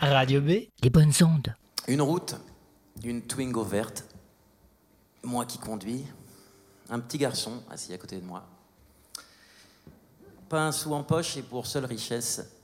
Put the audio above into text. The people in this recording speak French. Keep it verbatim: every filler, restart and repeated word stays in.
Radio B, les bonnes ondes. Une route, une Twingo verte, moi qui conduis, un petit garçon assis à côté de moi. Pas un sou en poche et pour seule richesse,